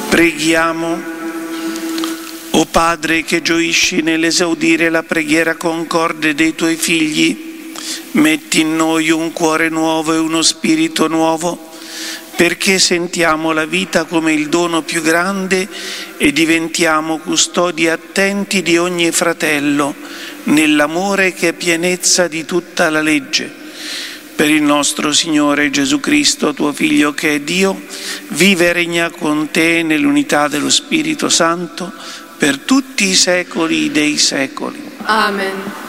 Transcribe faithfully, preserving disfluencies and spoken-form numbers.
Preghiamo. O Padre che gioisci nell'esaudire la preghiera concorde dei Tuoi figli, metti in noi un cuore nuovo e uno spirito nuovo, perché sentiamo la vita come il dono più grande e diventiamo custodi attenti di ogni fratello, nell'amore che è pienezza di tutta la legge. Per il nostro Signore Gesù Cristo, Tuo Figlio che è Dio, vive e regna con Te nell'unità dello Spirito Santo, per tutti i secoli dei secoli. Amen.